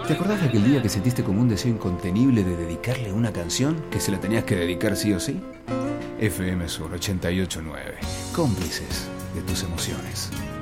¿Te acordás de aquel día que sentiste como un deseo incontenible de dedicarle una canción que se la tenías que dedicar sí o sí? FM Sur 88.9, cómplices de tus emociones.